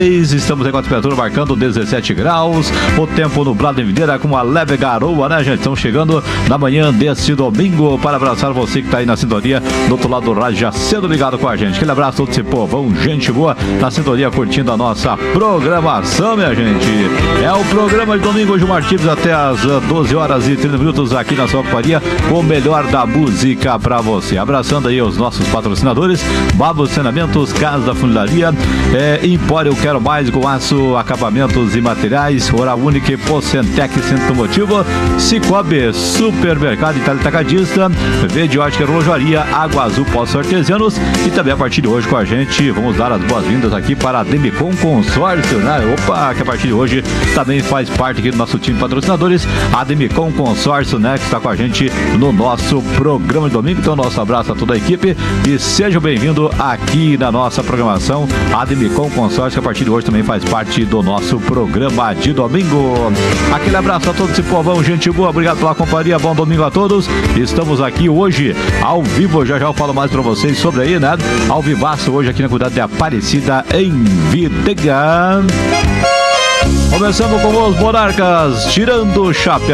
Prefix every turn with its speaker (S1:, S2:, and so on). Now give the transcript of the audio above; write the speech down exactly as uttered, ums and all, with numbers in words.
S1: Estamos aí com a temperatura marcando dezessete graus, o tempo nublado em Videira com uma leve garoa, né, gente? Estamos chegando na manhã deste domingo para abraçar você que está aí na sintonia do outro lado do rádio, já sendo ligado com a gente. Aquele abraço a todo esse povão, gente boa, na sintonia curtindo a nossa programação, minha gente. É o programa de domingo, hoje, Martins, até as doze horas e trinta minutos aqui na sua companhia, com o melhor da música para você. Abraçando aí os nossos patrocinadores, Babos Saneamentos, Casa Funilaria, é, Empório Quero Mais com aço, acabamentos e materiais, Oral Única, Pocentec, Centro Motivo, Cicobi, Supermercado Itália Atacadista, Verde Ótica Relojoaria, Água Azul Poços Artesianos, e também a partir de hoje com a gente, vamos dar as boas-vindas aqui para a Demicon Consórcio, né? Opa, que a partir de hoje também faz parte aqui do nosso time de patrocinadores, a Demicon Consórcio, né? Que está com a gente no nosso programa de domingo. Então, nosso abraço a toda a equipe e sejam bem-vindos aqui na nossa programação, a Demicon Consórcio, que a partir de hoje também faz parte do nosso programa de domingo. Aquele abraço a todo esse povão, gente boa, obrigado pela companhia, bom domingo a todos. Estamos aqui hoje ao vivo, já já eu falo mais pra vocês sobre aí, né? Ao vivaço hoje aqui na cidade de Aparecida, em Videira. Começamos com os Monarcas, tirando o chapéu.